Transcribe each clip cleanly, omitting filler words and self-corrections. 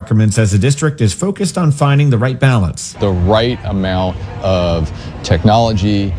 Ackerman says the district is focused on finding the right balance. The right amount of technology,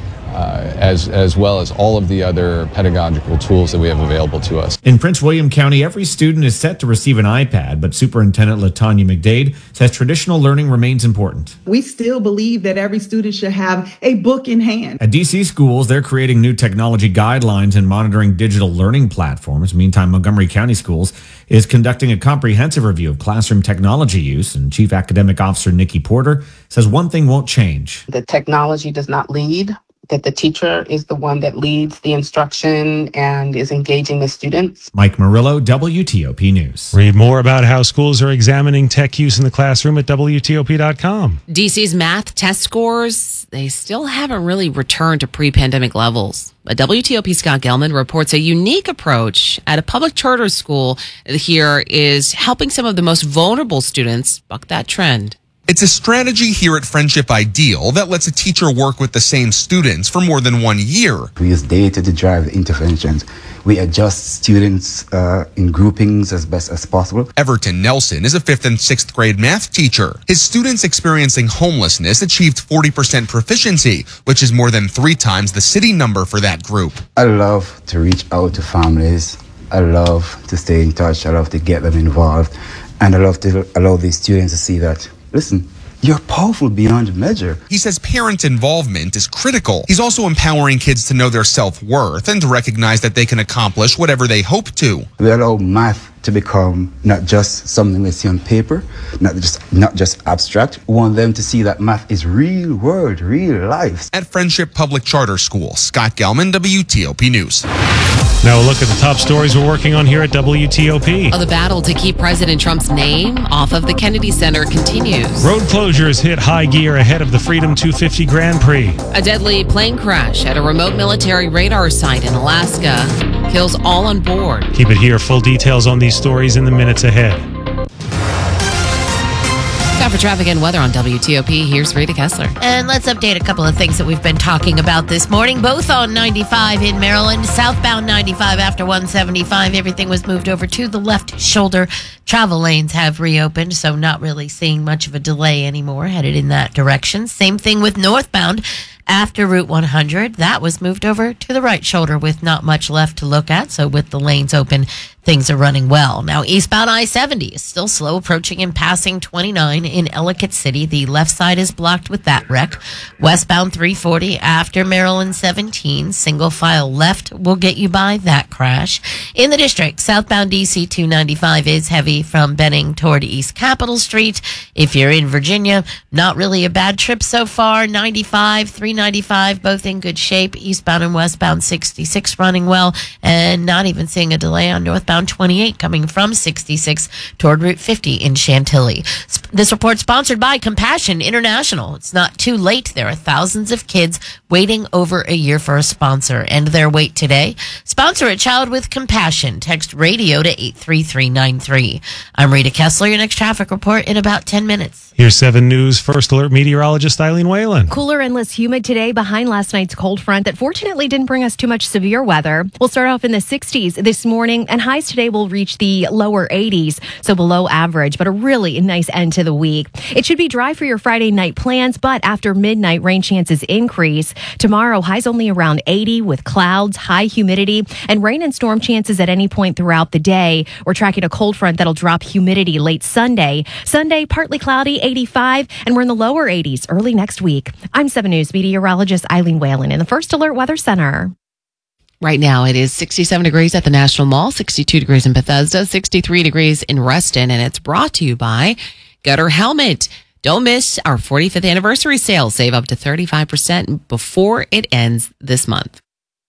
as well as all of the other pedagogical tools that we have available to us. In Prince William County, every student is set to receive an iPad, but Superintendent LaTanya McDade says traditional learning remains important. We still believe that every student should have a book in hand. At DC schools, they're creating new technology guidelines and monitoring digital learning platforms. Meantime, Montgomery County Schools is conducting a comprehensive review of classroom technology use, and Chief Academic Officer Nikki Porter says one thing won't change. The technology does not lead, that the teacher is the one that leads the instruction and is engaging the students. Mike Murillo, WTOP News. Read more about how schools are examining tech use in the classroom at WTOP.com. DC's math test scores, they still haven't really returned to pre-pandemic levels. But WTOP Scott Gelman reports a unique approach at a public charter school here is helping some of the most vulnerable students buck that trend. It's a strategy here at Friendship Ideal that lets a teacher work with the same students for more than 1 year. We use data to drive the interventions. We adjust students in groupings as best as possible. Everton Nelson is a 5th and 6th grade math teacher. His students experiencing homelessness achieved 40% proficiency, which is more than 3 times the city number for that group. I love to reach out to families. I love to stay in touch. I love to get them involved. And I love to allow these students to see that, listen, you're powerful beyond measure. He says parent involvement is critical. He's also empowering kids to know their self-worth and to recognize that they can accomplish whatever they hope to. We allow math to become not just something they see on paper, not just abstract. We want them to see that math is real world, real life. At Friendship Public Charter School, Scott Gelman, WTOP News. Now a look at the top stories we're working on here at WTOP. The battle to keep President Trump's name off of the Kennedy Center continues. Road closures hit high gear ahead of the Freedom 250 Grand Prix. A deadly plane crash at a remote military radar site in Alaska kills all on board. Keep it here. Full details on these stories in the minutes ahead. Time for traffic and weather on WTOP. Here's Rita Kessler. And let's update a couple of things that we've been talking about this morning, both on 95 in Maryland, southbound 95 after 175. Everything was moved over to the left shoulder. Travel lanes have reopened, so not really seeing much of a delay anymore headed in that direction. Same thing with northbound after Route 100. That was moved over to the right shoulder with not much left to look at. So with the lanes open, things are running well. Now, eastbound I-70 is still slow approaching and passing 29 in Ellicott City. The left side is blocked with that wreck. Westbound 340 after Maryland 17, single file left will get you by that crash. In the district, southbound DC 295 is heavy from Benning toward East Capitol Street. If you're in Virginia, not really a bad trip so far. 95, 395, both in good shape. Eastbound and westbound 66 running well, and not even seeing a delay on northbound 28 coming from 66 toward Route 50 in Chantilly. This report sponsored by Compassion International. It's not too late. There are thousands of kids waiting over a year for a sponsor. End their wait today. Sponsor a child with compassion. Text radio to 83393. I'm Rita Kessler. Your next traffic report in about 10 minutes. Here's 7 News First Alert meteorologist Eileen Whalen. Cooler and less humid today behind last night's cold front that fortunately didn't bring us too much severe weather. We'll start off in the 60s this morning, and highs today will reach the lower 80s, so below average, but a really nice end to the week. It should be dry for your Friday night plans, but after midnight, rain chances increase. Tomorrow, highs only around 80 with clouds, high humidity, and rain and storm chances at any point throughout the day. We're tracking a cold front that'll drop humidity late Sunday. Sunday, partly cloudy, 85, and we're in the lower 80s early next week. I'm 7 News meteorologist Eileen Whalen in the First Alert Weather Center. Right now, it is 67 degrees at the National Mall, 62 degrees in Bethesda, 63 degrees in Reston, and it's brought to you by Gutter Helmet. Don't miss our 45th anniversary sale. Save up to 35% before it ends this month.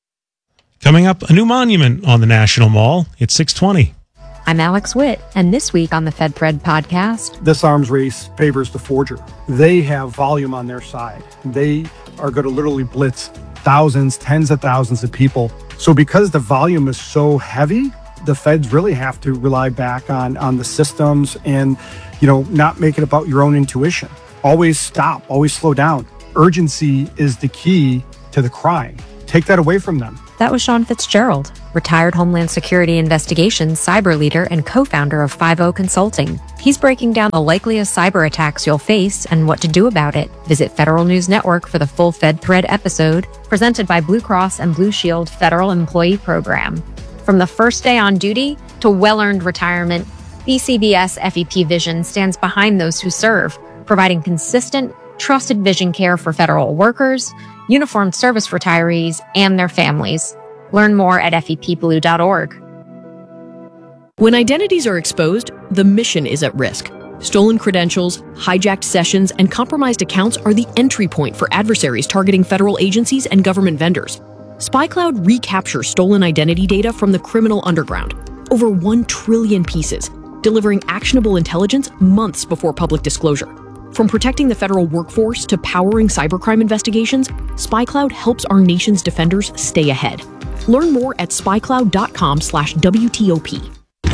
Coming up, a new monument on the National Mall. It's 6:20. I'm Alex Witt, and this week on the FedFred podcast. This arms race favors the forger. They have volume on their side. They are going to literally blitz thousands, tens of thousands of people. So because the volume is so heavy, the feds really have to rely back on the systems and, not make it about your own intuition. Always stop, always slow down. Urgency is the key to the crime. take that away from them. That was Sean Fitzgerald, retired Homeland Security Investigations cyber leader and co-founder of 5.0 Consulting. He's breaking down the likeliest cyber attacks you'll face and what to do about it. Visit Federal News Network for the full Fed Thread episode, presented by Blue Cross and Blue Shield Federal Employee Program. From the first day on duty to well-earned retirement, BCBS FEP Vision stands behind those who serve, providing consistent, trusted vision care for federal workers, uniformed service retirees, and their families. Learn more at fepblue.org. When identities are exposed, the mission is at risk. Stolen credentials, hijacked sessions, and compromised accounts are the entry point for adversaries targeting federal agencies and government vendors. SpyCloud recaptures stolen identity data from the criminal underground, over 1 trillion pieces, delivering actionable intelligence months before public disclosure. From protecting the federal workforce to powering cybercrime investigations, SpyCloud helps our nation's defenders stay ahead. Learn more at spycloud.com/WTOP.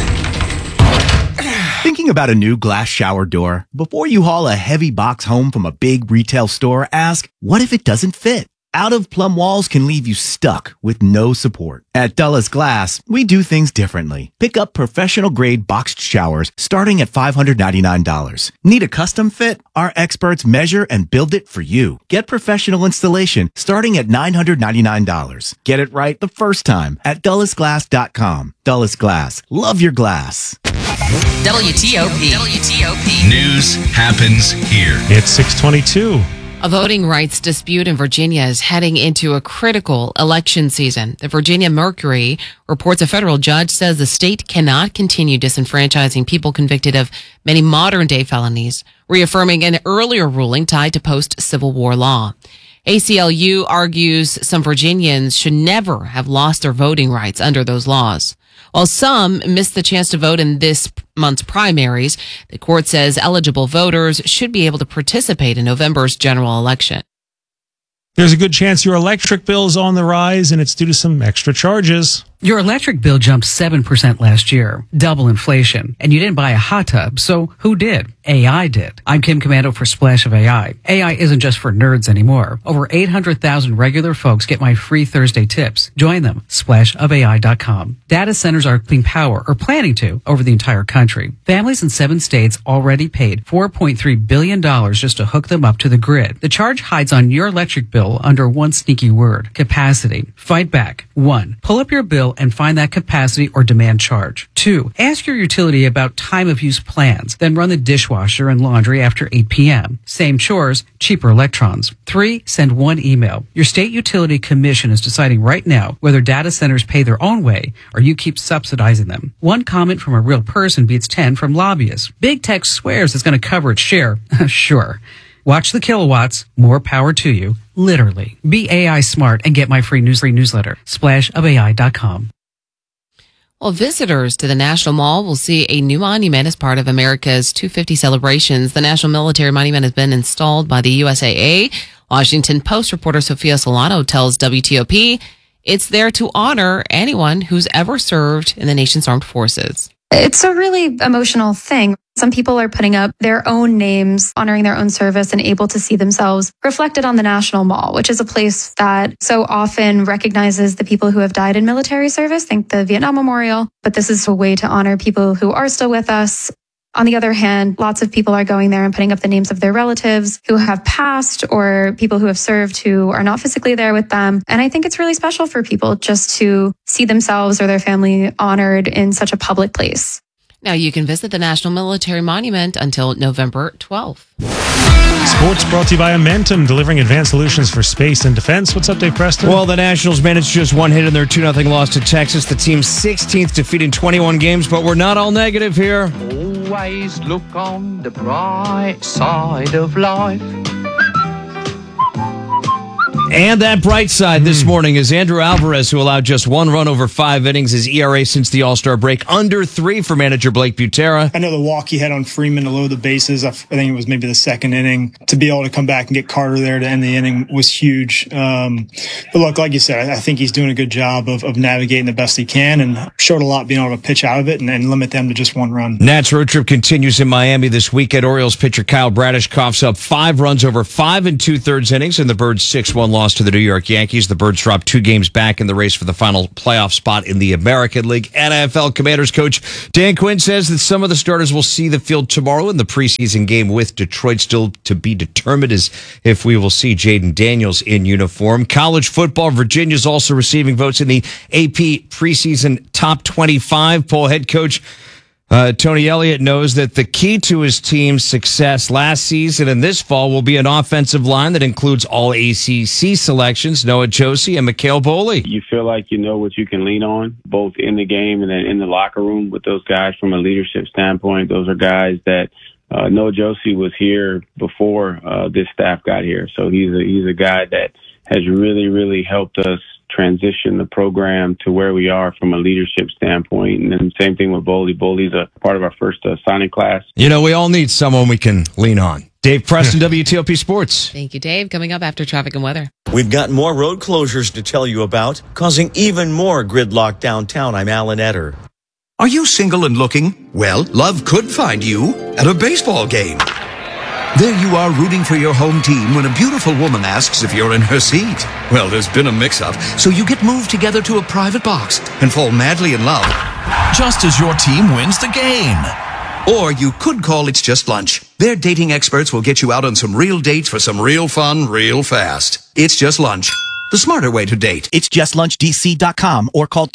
Thinking about a new glass shower door? Before you haul a heavy box home from a big retail store, ask, what if it doesn't fit? Out-of-plumb walls can leave you stuck with no support. At Dulles Glass, we do things differently. Pick up professional-grade boxed showers starting at $599. Need a custom fit? Our experts measure and build it for you. Get professional installation starting at $999. Get it right the first time at DullesGlass.com. Dulles Glass. Love your glass. WTOP. News happens here. It's 6:22. A voting rights dispute in Virginia is heading into a critical election season. The Virginia Mercury reports a federal judge says the state cannot continue disenfranchising people convicted of many modern-day felonies, reaffirming an earlier ruling tied to post-Civil War law. ACLU argues some Virginians should never have lost their voting rights under those laws. While some missed the chance to vote in this month's primaries, the court says eligible voters should be able to participate in November's general election. There's a good chance your electric bill is on the rise, and it's due to some extra charges. Your electric bill jumped 7% last year, double inflation, and you didn't buy a hot tub, so who did? AI did. I'm Kim Commando for Splash of AI. AI isn't just for nerds anymore. Over 800,000 regular folks get my free Thursday tips. Join them, splashofai.com. Data centers are clean power, or planning to, over the entire country. Families in 7 states already paid $4.3 billion just to hook them up to the grid. The charge hides on your electric bill under one sneaky word: capacity. Fight back. 1. Pull up your bill and find that capacity or demand charge. 2. Ask your utility about time of use plans, then run the dishwasher and laundry after 8 p.m. Same chores, cheaper electrons. 3. Send one email. Your state utility commission is deciding right now whether data centers pay their own way or you keep subsidizing them. One comment from a real person beats 10 from lobbyists. Big tech swears it's going to cover its share. Sure. Watch the kilowatts. More power to you. Literally. Be AI smart and get my free newsletter. Splashofai.com. Well, visitors to the National Mall will see a new monument as part of America's 250 celebrations. The National Military Monument has been installed by the USAA. Washington Post reporter Sophia Solano tells WTOP it's there to honor anyone who's ever served in the nation's armed forces. It's a really emotional thing. Some people are putting up their own names, honoring their own service, and able to see themselves reflected on the National Mall, which is a place that so often recognizes the people who have died in military service. Think the Vietnam Memorial. But this is a way to honor people who are still with us. On the other hand, lots of people are going there and putting up the names of their relatives who have passed or people who have served who are not physically there with them. And I think it's really special for people just to see themselves or their family honored in such a public place. Now, you can visit the National Military Monument until November 12th. Sports brought to you by Amentum, delivering advanced solutions for space and defense. What's up, Dave Preston? Well, the Nationals managed just one hit in their 2-0 loss to Texas. The team's 16th defeat in 21 games, but we're not all negative here. Always look on the bright side of life. And that bright side this morning is Andrew Alvarez, who allowed just 1 run over 5 innings. His ERA since the All-Star break, under 3 for manager Blake Butera. I know the walk he had on Freeman to load the bases, I think it was maybe the 2nd inning. To be able to come back and get Carter there to end the inning was huge. But look, like you said, I think he's doing a good job of navigating the best he can and showed a lot being able to pitch out of it and limit them to just 1 run. Nats road trip continues in Miami this weekend. Orioles pitcher Kyle Bradish coughs up 5 runs over 5 2/3 innings in the Birds' 6-1 loss loss to the New York Yankees. The Birds dropped 2 games back in the race for the final playoff spot in the American League. NFL Commanders coach Dan Quinn says that some of the starters will see the field tomorrow in the preseason game with Detroit. Still to be determined is if we will see Jaden Daniels in uniform. College football, Virginia's also receiving votes in the AP preseason top 25 poll. Head coach Tony Elliott knows that the key to his team's success last season and this fall will be an offensive line that includes all ACC selections, Noah Josie and Mikhail Boley. You feel like you know what you can lean on, both in the game and then in the locker room with those guys from a leadership standpoint. Those are guys that Noah Josie was here before this staff got here. So he's a guy that has really, really helped us transition the program to where we are from a leadership standpoint. And then same thing with Boley. Boley's a part of our first signing class. You know, we all need someone we can lean on. Dave Preston, WTOP Sports. Thank you, Dave. Coming up after traffic and weather. We've got more road closures to tell you about, causing even more gridlock downtown. I'm Alan Etter. Are you single and looking? Well, love could find you at a baseball game. There you are rooting for your home team when a beautiful woman asks if you're in her seat. Well, there's been a mix-up, so you get moved together to a private box and fall madly in love just as your team wins the game. Or you could call It's Just Lunch. Their dating experts will get you out on some real dates for some real fun real fast. It's Just Lunch, the smarter way to date. It's justlunchdc.com or call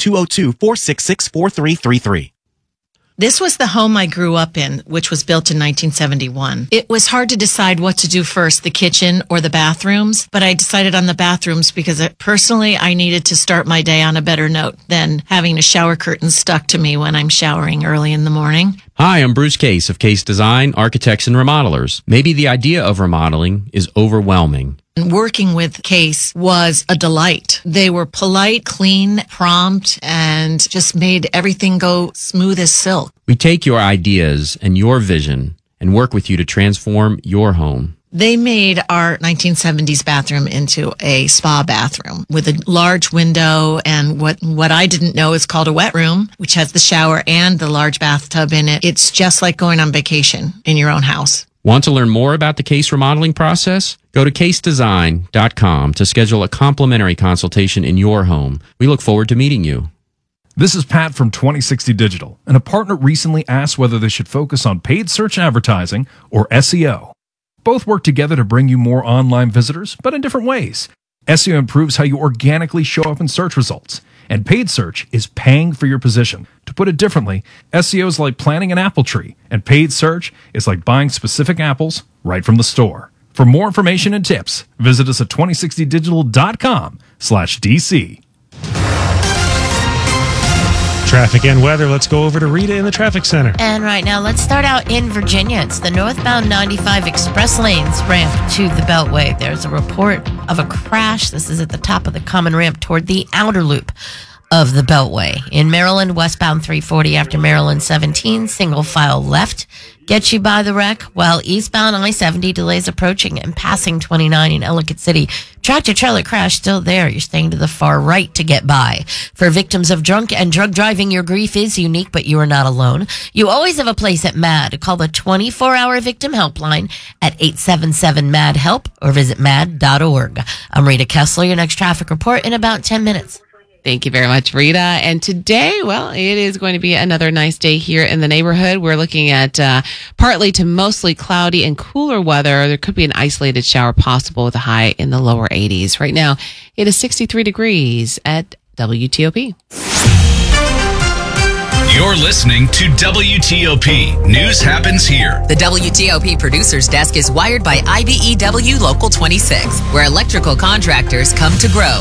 202-466-4333. This was the home I grew up in, which was built in 1971. It was hard to decide what to do first, the kitchen or the bathrooms, but I decided on the bathrooms because personally I needed to start my day on a better note than having a shower curtain stuck to me when I'm showering early in the morning. Hi, I'm Bruce Case of Case Design, Architects and Remodelers. Maybe the idea of remodeling is overwhelming. And working with Case was a delight. They were polite, clean, prompt, and just made everything go smooth as silk. We take your ideas and your vision and work with you to transform your home. They made our 1970s bathroom into a spa bathroom with a large window and what I didn't know is called a wet room, which has the shower and the large bathtub in it. It's just like going on vacation in your own house. Want to learn more about the Case remodeling process? Go to casedesign.com to schedule a complimentary consultation in your home. We look forward to meeting you. This is Pat from 2060 Digital, and a partner recently asked whether they should focus on paid search advertising or SEO. Both work together to bring you more online visitors, but in different ways. SEO improves how you organically show up in search results, and paid search is paying for your position. To put it differently, SEO is like planting an apple tree, and paid search is like buying specific apples right from the store. For more information and tips, visit us at 2060digital.com/DC. Traffic and weather. Let's go over to Rita in the traffic center. And right now, let's start out in Virginia. It's the northbound 95 express lanes ramp to the Beltway. There's a report of a crash. This is at the top of the common ramp toward the outer loop of the Beltway. In Maryland, westbound 340 after Maryland 17, single file left. Get you by the wreck, while eastbound I-70 delays approaching and passing 29 in Ellicott City. Tractor trailer crash still there. You're staying to the far right to get by. For victims of drunk and drug driving, your grief is unique, but you are not alone. You always have a place at MAD. Call the 24-hour victim helpline at 877-MAD-HELP or visit mad.org. I'm Rita Kessler, your next traffic report in about 10 minutes. Thank you very much, Rita. And today, well, it is going to be another nice day here in the neighborhood. We're looking at partly to mostly cloudy and cooler weather. There could be an isolated shower possible with a high in the lower 80s. Right now, it is 63 degrees at WTOP. You're listening to WTOP. News happens here. The WTOP Producers Desk is wired by IBEW Local 26, where electrical contractors come to grow.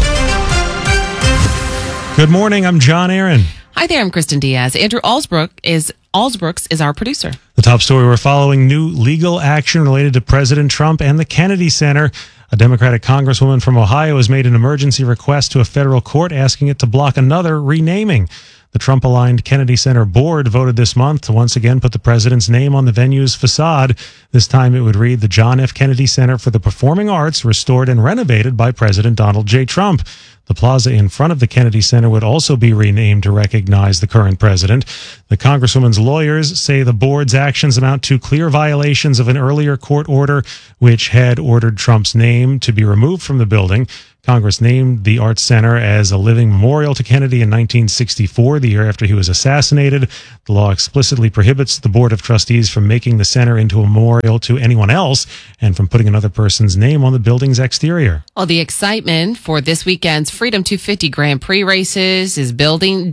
Good morning. I'm John Aaron. Hi there. I'm Kristen Diaz. Andrew Allsbrooks is our producer. The top story we're following: new legal action related to President Trump and the Kennedy Center. A Democratic congresswoman from Ohio has made an emergency request to a federal court asking it to block another renaming. The Trump-aligned Kennedy Center board voted this month to once again put the president's name on the venue's facade. This time it would read the John F. Kennedy Center for the Performing Arts, restored and renovated by President Donald J. Trump. The plaza in front of the Kennedy Center would also be renamed to recognize the current president. The Congresswoman's lawyers say the board's actions amount to clear violations of an earlier court order which had ordered Trump's name to be removed from the building. Congress named the Arts Center as a living memorial to Kennedy in 1964, the year after he was assassinated. The law explicitly prohibits the Board of Trustees from making the center into a memorial to anyone else and from putting another person's name on the building's exterior. Well, the excitement for this weekend's Freedom 250 Grand Prix races is building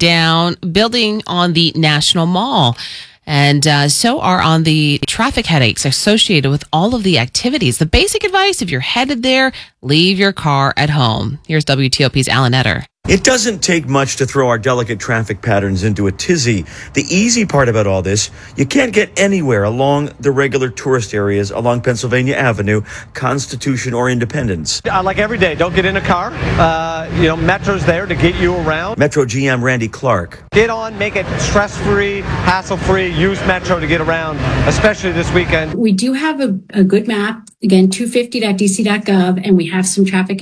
on the National Mall. And so are on the traffic headaches associated with all of the activities. The basic advice, if you're headed there, leave your car at home. Here's WTOP's Alan Etter. It doesn't take much to throw our delicate traffic patterns into a tizzy. The easy part about all this, you can't get anywhere along the regular tourist areas along Pennsylvania Avenue, Constitution, or Independence. Like every day, don't get in a car. Metro's there to get you around. Metro GM Randy Clark. Get on, make it stress-free, hassle-free, use Metro to get around, especially this weekend. We do have a good map, again, 250.dc.gov, and we have some traffic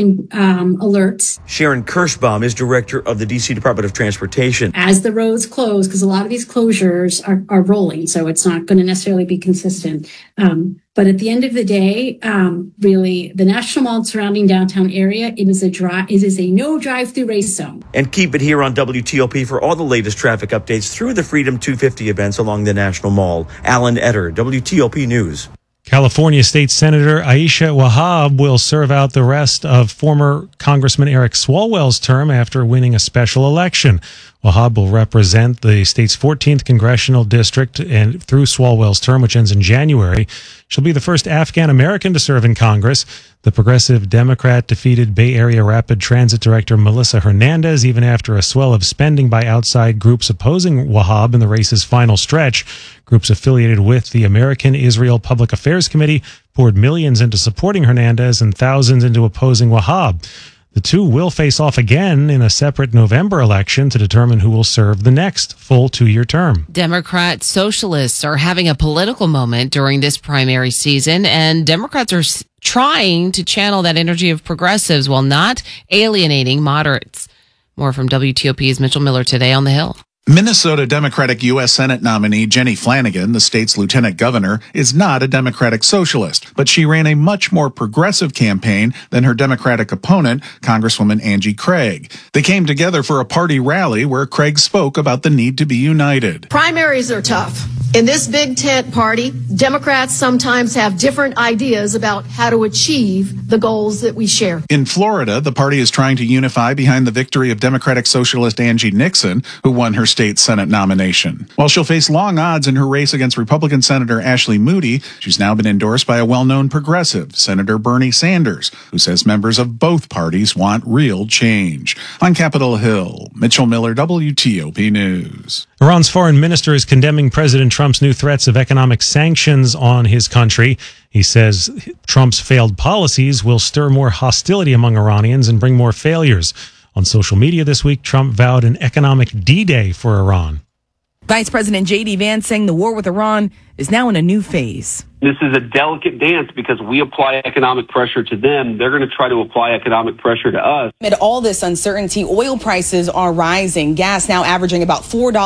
alerts. Sharon Kirschbaum is director of the D.C. Department of Transportation. As the roads close, because a lot of these closures are rolling, so it's not going to necessarily be consistent. But at the end of the day, really, the National Mall and surrounding downtown area, it is a no drive-through race zone. And keep it here on WTOP for all the latest traffic updates through the Freedom 250 events along the National Mall. Alan Etter, WTOP News. California State Senator Aisha Wahab will serve out the rest of former Congressman Eric Swalwell's term after winning a special election. Wahab will represent the state's 14th congressional district and through Swalwell's term, which ends in January. She'll be the first Afghan American to serve in Congress. The Progressive Democrat defeated Bay Area Rapid Transit Director Melissa Hernandez even after a swell of spending by outside groups opposing Wahab in the race's final stretch. Groups affiliated with the American Israel Public Affairs Committee poured millions into supporting Hernandez and thousands into opposing Wahab. The two will face off again in a separate November election to determine who will serve the next full 2-year term. Democrat socialists are having a political moment during this primary season, and Democrats are trying to channel that energy of progressives while not alienating moderates. More from WTOP's Mitchell Miller today on the Hill. Minnesota Democratic U.S. Senate nominee Jenny Flanagan, the state's lieutenant governor, is not a Democratic socialist, but she ran a much more progressive campaign than her Democratic opponent, Congresswoman Angie Craig. They came together for a party rally where Craig spoke about the need to be united. Primaries are tough. In this big tent party, Democrats sometimes have different ideas about how to achieve the goals that we share. In Florida, the party is trying to unify behind the victory of Democratic socialist Angie Nixon, who won her state Senate nomination. While she'll face long odds in her race against Republican Senator Ashley Moody, she's now been endorsed by a well-known progressive, Senator Bernie Sanders, who says members of both parties want real change. On Capitol Hill, Mitchell Miller, WTOP News. Iran's foreign minister is condemning President Trump's new threats of economic sanctions on his country. He says Trump's failed policies will stir more hostility among Iranians and bring more failures. On social media this week, Trump vowed an economic D-Day for Iran. Vice President J.D. Vance saying the war with Iran is now in a new phase. This is a delicate dance because we apply economic pressure to them. They're going to try to apply economic pressure to us. Amid all this uncertainty, oil prices are rising. Gas now averaging about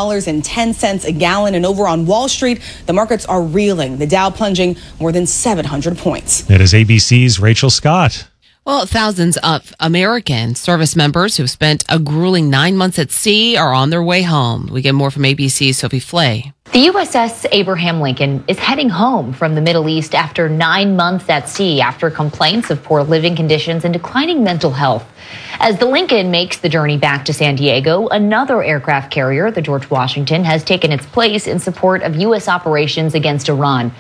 $4.10 a gallon. And over on Wall Street, the markets are reeling. The Dow plunging more than 700 points. That is ABC's Rachel Scott. Well, thousands of American service members who've spent a grueling 9 months at sea are on their way home. We get more from ABC's Sophie Flay. The USS Abraham Lincoln is heading home from the Middle East after 9 months at sea after complaints of poor living conditions and declining mental health. As the Lincoln makes the journey back to San Diego, another aircraft carrier, the George Washington, has taken its place in support of U.S. operations against Iran.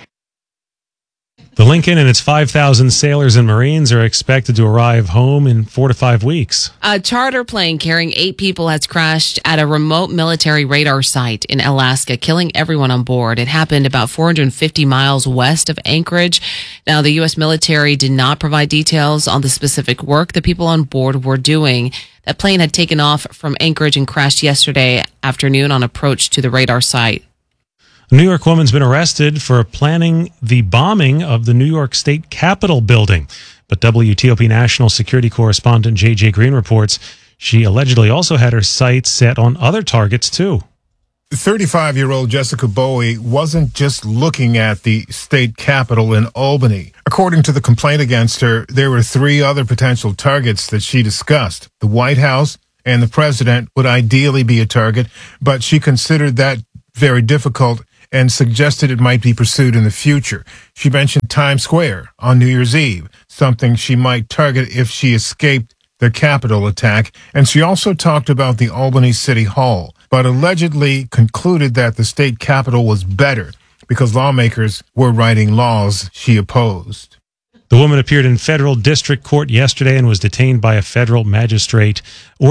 The Lincoln and its 5,000 sailors and Marines are expected to arrive home in 4 to 5 weeks. A charter plane carrying 8 people has crashed at a remote military radar site in Alaska, killing everyone on board. It happened about 450 miles west of Anchorage. Now, the U.S. military did not provide details on the specific work the people on board were doing. That plane had taken off from Anchorage and crashed yesterday afternoon on approach to the radar site. A New York woman's been arrested for planning the bombing of the New York State Capitol building. But WTOP national security correspondent J.J. Green reports She allegedly also had her sights set on other targets, too. 35-year-old Jessica Bowie wasn't just looking at the state capitol in Albany. According to the complaint against her, there were 3 other potential targets that she discussed. The White House and the president would ideally be a target, but she considered that very difficult and suggested it might be pursued in the future. She mentioned Times Square on New Year's Eve, something she might target if she escaped the Capitol attack, and she also talked about the Albany City Hall, but allegedly concluded that the state capitol was better because lawmakers were writing laws she opposed. The woman appeared in federal district court yesterday and was ordered detained by a federal magistrate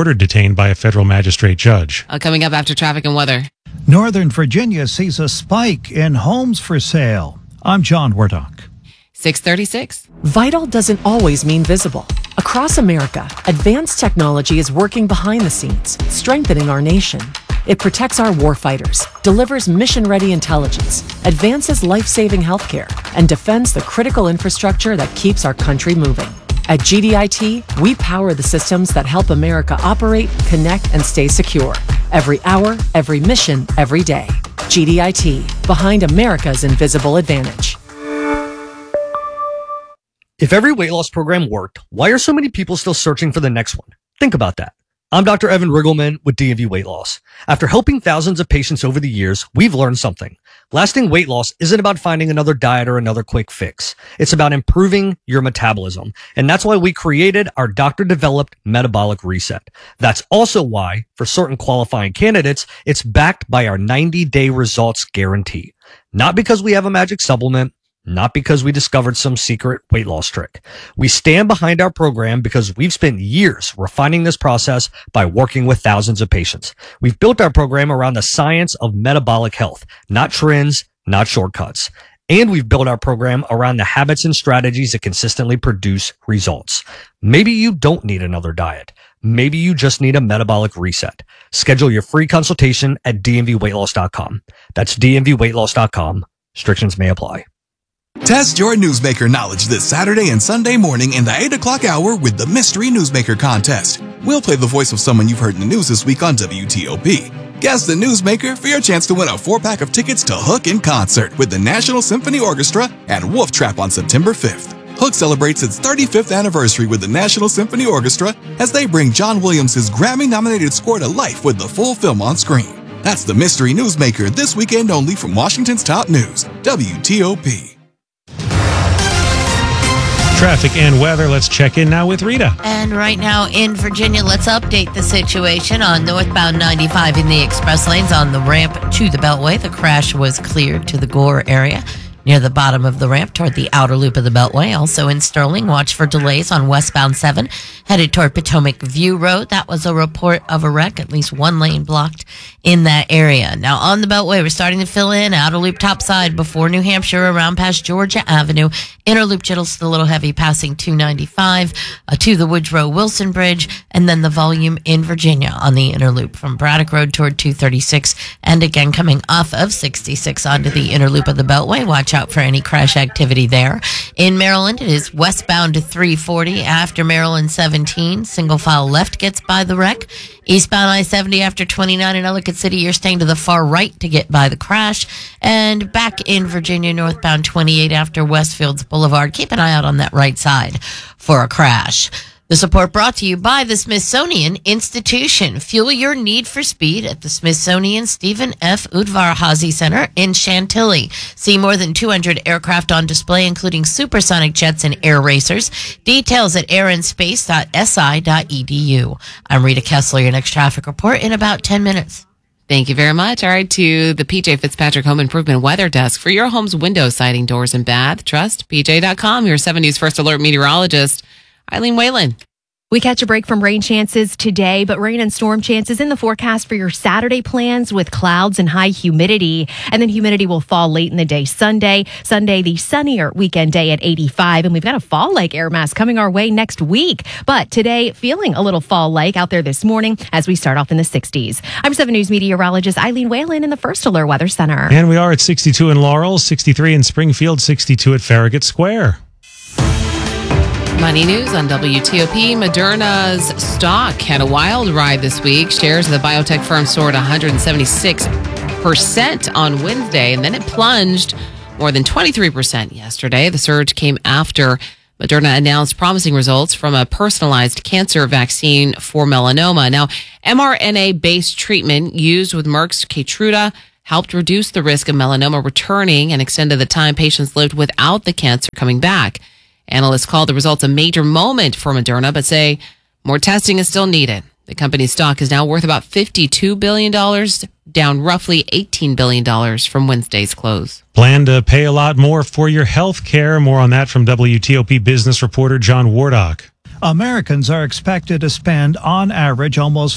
judge. Coming up after traffic and weather. Northern Virginia sees a spike in homes for sale. I'm John Wardock. 6:36. Vital doesn't always mean visible. Across America, advanced technology is working behind the scenes, strengthening our nation. It protects our warfighters, delivers mission-ready intelligence, advances life-saving healthcare, and defends the critical infrastructure that keeps our country moving. At GDIT, we power the systems that help America operate, connect, and stay secure. Every hour, every mission, every day. GDIT, behind America's invisible advantage. If every weight loss program worked, why are so many people still searching for the next one? Think about that. I'm Dr. Evan Riggleman with DMV Weight Loss. After helping thousands of patients over the years, we've learned something. Lasting weight loss isn't about finding another diet or another quick fix. It's about improving your metabolism. And that's why we created our doctor-developed metabolic reset. That's also why, for certain qualifying candidates, it's backed by our 90-day results guarantee. Not because we have a magic supplement, not because we discovered some secret weight loss trick. We stand behind our program because we've spent years refining this process by working with thousands of patients. We've built our program around the science of metabolic health, not trends, not shortcuts. And we've built our program around the habits and strategies that consistently produce results. Maybe you don't need another diet. Maybe you just need a metabolic reset. Schedule your free consultation at dmvweightloss.com. That's dmvweightloss.com. Restrictions may apply. Test your newsmaker knowledge this Saturday and Sunday morning in the 8 o'clock hour with the Mystery Newsmaker Contest. We'll play the voice of someone you've heard in the news this week on WTOP. Guess the newsmaker for your chance to win a 4-pack of tickets to Hook in concert with the National Symphony Orchestra at Wolf Trap on September 5th. Hook celebrates its 35th anniversary with the National Symphony Orchestra as they bring John Williams' Grammy-nominated score to life with the full film on screen. That's the Mystery Newsmaker this weekend only from Washington's top news, WTOP. Traffic and weather. Let's check in now with Rita. And right now in Virginia, let's update the situation on northbound 95 in the express lanes on the ramp to the Beltway. The crash was cleared to the Gore area near the bottom of the ramp toward the outer loop of the Beltway. Also in Sterling, watch for delays on westbound 7 headed toward Potomac View Road. That was a report of a wreck, at least one lane blocked in that area. Now on the Beltway, we're starting to fill in outer loop topside before New Hampshire around past Georgia Avenue. Inner loop just a little heavy passing 295 to the Woodrow Wilson Bridge, and then the volume in Virginia on the inner loop from Braddock Road toward 236, and again coming off of 66 onto the inner loop of the Beltway. Watch out for any crash activity there. In Maryland, it is westbound to 340 after Maryland 17. Single file left gets by the wreck. Eastbound I-70 after 29 in Ellicott City, you're staying to the far right to get by the crash. And back in Virginia, northbound 28 after Westfields Boulevard. Keep an eye out on that right side for a crash. The support brought to you by the Smithsonian Institution. Fuel your need for speed at the Smithsonian Stephen F. Udvar-Hazy Center in Chantilly. See more than 200 aircraft on display, including supersonic jets and air racers. Details at airandspace.si.edu. I'm Rita Kessler, your next traffic report in about 10 minutes. Thank you very much. All right, to the PJ Fitzpatrick Home Improvement Weather Desk. For your home's window siding, doors, and bath, trust PJ.com, your 7 News First Alert meteorologist, Eileen Whalen. We catch a break from rain chances today, but rain and storm chances in the forecast for your Saturday plans with clouds and high humidity. And then humidity will fall late in the day Sunday, the sunnier weekend day at 85. And we've got a fall-like air mass coming our way next week. But today, feeling a little fall-like out there this morning as we start off in the 60s. I'm 7 News meteorologist Eileen Whalen in the First Alert Weather Center. And we are at 62 in Laurel, 63 in Springfield, 62 at Farragut Square. Money news on WTOP. Moderna's stock had a wild ride this week. Shares of the biotech firm soared 176% on Wednesday, and then it plunged more than 23% yesterday. The surge came after Moderna announced promising results from a personalized cancer vaccine for melanoma. Now, mRNA-based treatment used with Merck's Keytruda helped reduce the risk of melanoma returning and extended the time patients lived without the cancer coming back. Analysts call the results a major moment for Moderna, but say more testing is still needed. The company's stock is now worth about $52 billion, down roughly $18 billion from Wednesday's close. Plan to pay a lot more for your health care. More on that from WTOP business reporter John Wardock. Americans are expected to spend, on average, almost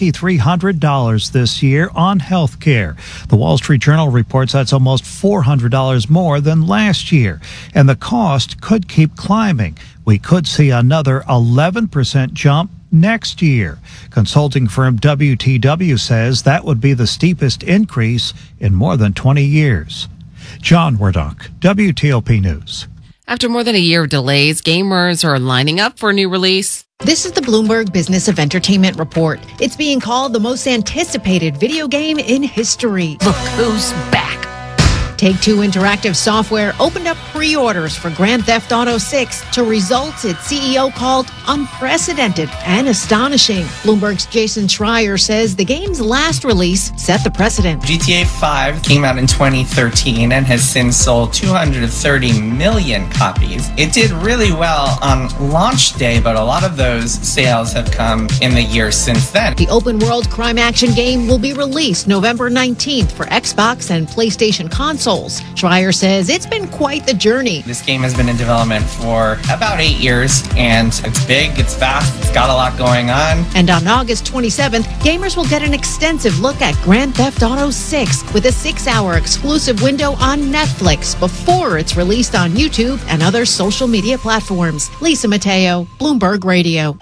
$5,300 this year on health care. The Wall Street Journal reports that's almost $400 more than last year, and the cost could keep climbing. We could see another 11% jump next year. Consulting firm WTW says that would be the steepest increase in more than 20 years. John Wardock, WTOP News. After more than a year of delays, gamers are lining up for a new release. This is the Bloomberg Business of Entertainment Report. It's being called the most anticipated video game in history. Look who's back. Take-Two Interactive Software opened up pre-orders for Grand Theft Auto 6 to results its CEO called unprecedented and astonishing. Bloomberg's Jason Schreier says the game's last release set the precedent. GTA 5 came out in 2013 and has since sold 230 million copies. It did really well on launch day, but a lot of those sales have come in the years since then. The open-world crime-action game will be released November 19th for Xbox and PlayStation consoles. Schreier says it's been quite the journey. This game has been in development for about 8 years, and it's big, it's fast, it's got a lot going on. And on August 27th, gamers will get an extensive look at Grand Theft Auto 6 with a 6-hour exclusive window on Netflix before it's released on YouTube and other social media platforms. Lisa Mateo, Bloomberg Radio.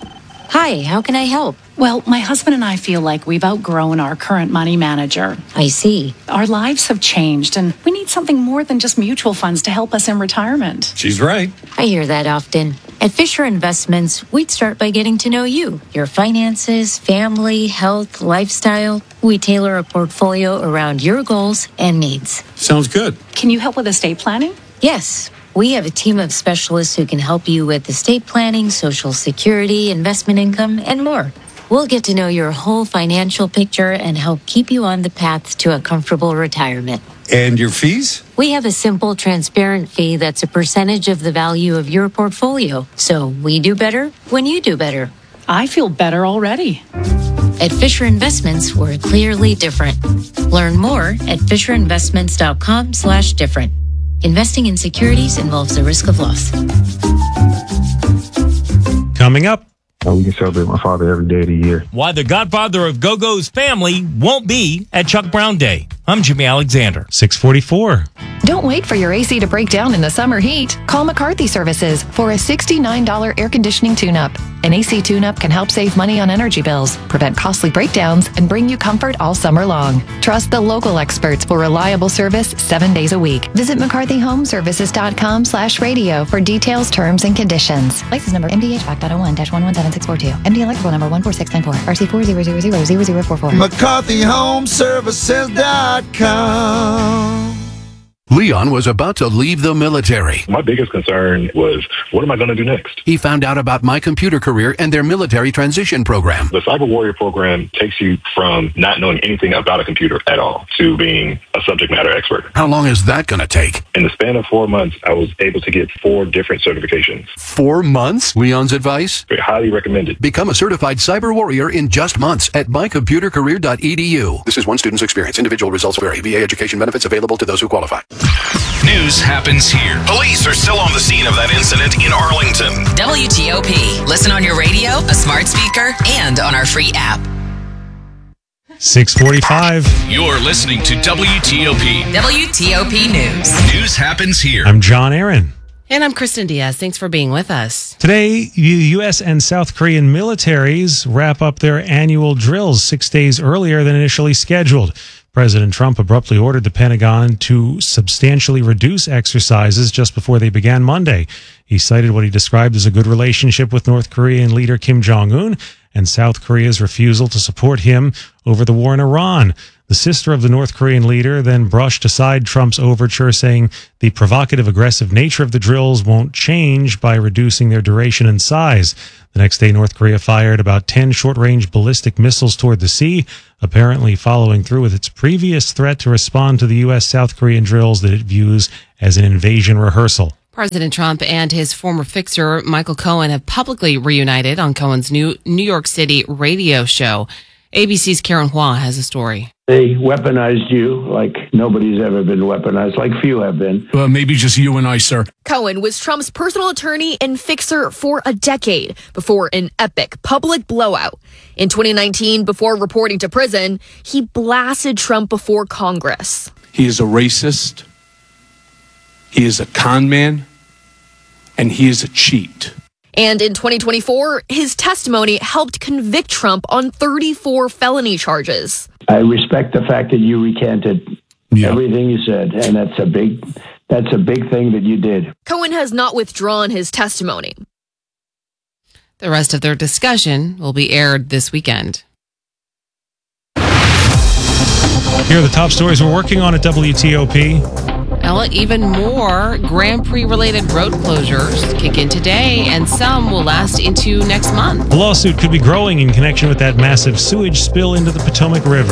Hi, how can I help? Well, my husband and I feel like we've outgrown our current money manager. I see. Our lives have changed, and we need something more than just mutual funds to help us in retirement. She's right. I hear that often. At Fisher Investments, we'd start by getting to know you, your finances, family, health, lifestyle. We tailor a portfolio around your goals and needs. Sounds good. Can you help with estate planning? Yes. We have a team of specialists who can help you with estate planning, Social Security, investment income, and more. We'll get to know your whole financial picture and help keep you on the path to a comfortable retirement. And your fees? We have a simple, transparent fee that's a percentage of the value of your portfolio. So we do better when you do better. I feel better already. At Fisher Investments, we're clearly different. Learn more at FisherInvestments.com/different. Investing in securities involves the risk of loss. Coming up. We can celebrate my father every day of the year. Why the godfather of Go-Go's family won't be at Chuck Brown Day. I'm Jimmy Alexander. 644. Don't wait for your AC to break down in the summer heat. Call McCarthy Services for a $69 air conditioning tune-up. An AC tune-up can help save money on energy bills, prevent costly breakdowns, and bring you comfort all summer long. Trust the local experts for reliable service 7 days a week. Visit McCarthyHomeservices.com/radio for details, terms, and conditions. License number MDHVAC.01-117642. MD electrical number 14694. RC 40000044. McCarthyHomeservices.com. Leon was about to leave the military. My biggest concern was, what am I going to do next? He found out about My Computer Career and their military transition program. The Cyber Warrior program takes you from not knowing anything about a computer at all to being a subject matter expert. How long is that going to take? In the span of 4 months, I was able to get 4 different certifications. 4 months? Leon's advice? Highly recommended. Become a certified cyber warrior in just months at mycomputercareer.edu. This is one student's experience. Individual results vary. VA education benefits available to those who qualify. News happens here. Police are still on the scene of that incident in Arlington. WTOP. Listen on your radio, a smart speaker, and on our free app. 645. You're listening to WTOP. WTOP News. News happens here. I'm John Aaron. And I'm Kristen Diaz. Thanks for being with us. Today, the U.S. and South Korean militaries wrap up their annual drills 6 days earlier than initially scheduled. President Trump abruptly ordered the Pentagon to substantially reduce exercises just before they began Monday. He cited what he described as a good relationship with North Korean leader Kim Jong-un and South Korea's refusal to support him over the war in Iran. The sister of the North Korean leader then brushed aside Trump's overture, saying the provocative, aggressive nature of the drills won't change by reducing their duration and size. The next day, North Korea fired about 10 short-range ballistic missiles toward the sea, apparently following through with its previous threat to respond to the U.S.-South Korean drills that it views as an invasion rehearsal. President Trump and his former fixer, Michael Cohen, have publicly reunited on Cohen's new New York City radio show. ABC's Karen Hua has a story. They weaponized you like nobody's ever been weaponized, like few have been. Maybe just you and I, sir. Cohen was Trump's personal attorney and fixer for a decade before an epic public blowout. In 2019, before reporting to prison, he blasted Trump before Congress. He is a racist. He is a con man. And he is a cheat. And in 2024, his testimony helped convict Trump on 34 felony charges. I respect the fact that you recanted everything you said, and that's a big thing that you did. Cohen has not withdrawn his testimony. The rest of their discussion will be aired this weekend. Here are the top stories we're working on at WTOP. Well, even more Grand Prix-related road closures kick in today, and some will last into next month. A lawsuit could be growing in connection with that massive sewage spill into the Potomac River.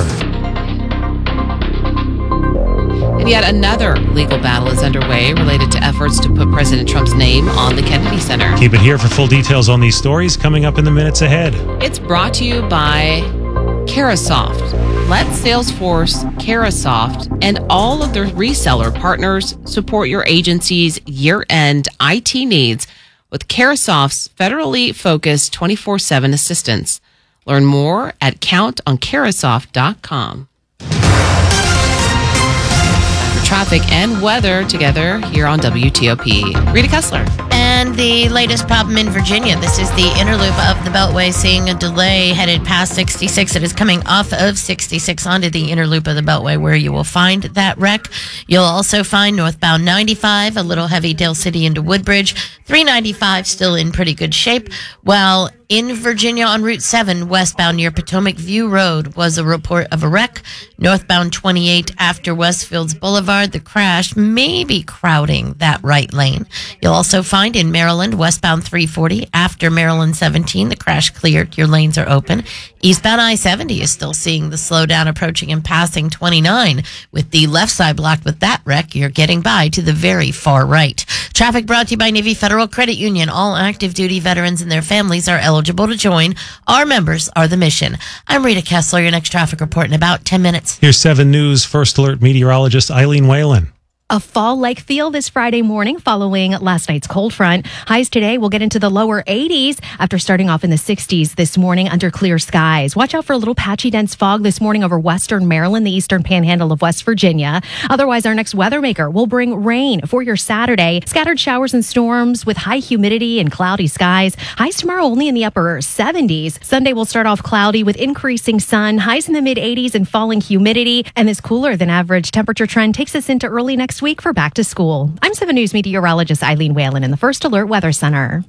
And yet another legal battle is underway related to efforts to put President Trump's name on the Kennedy Center. Keep it here for full details on these stories coming up in the minutes ahead. It's brought to you by Carahsoft. Let Salesforce, Carahsoft, and all of their reseller partners support your agency's year-end IT needs with Carahsoft's federally focused 24/7 assistance. Learn more at countoncarahsoft.com. Traffic and weather together here on WTOP. Rita Kessler. And the latest problem in Virginia. This is the inner loop of the Beltway, seeing a delay headed past 66. It is coming off of 66 onto the inner loop of the Beltway, where you will find that wreck. You'll also find northbound 95, a little heavy Dale City into Woodbridge. 395 still in pretty good shape. While in Virginia on Route 7, westbound near Potomac View Road, was a report of a wreck. Northbound 28 after Westfields Boulevard, the crash may be crowding that right lane. You'll also find in Maryland, westbound 340 after Maryland 17, the crash cleared. Your lanes are open. Eastbound I-70 is still seeing the slowdown approaching and passing 29. With the left side blocked with that wreck, you're getting by to the very far right. Traffic brought to you by Navy Federal Credit Union. All active duty veterans and their families are eligible to join. Our members are the mission. I'm Rita Kessler, your next traffic report in about 10 minutes. Here's 7 News First Alert meteorologist Eileen Whalen. A fall-like feel this Friday morning following last night's cold front. Highs today will get into the lower 80s after starting off in the 60s this morning under clear skies. Watch out for a little patchy dense fog this morning over western Maryland, the eastern panhandle of West Virginia. Otherwise, our next weather maker will bring rain for your Saturday. Scattered showers and storms with high humidity and cloudy skies. Highs tomorrow only in the upper 70s. Sunday will start off cloudy with increasing sun, highs in the mid-80s and falling humidity. And this cooler than average temperature trend takes us into early next week for back to school. I'm 7 News meteorologist Eileen Whalen in the First Alert Weather Center.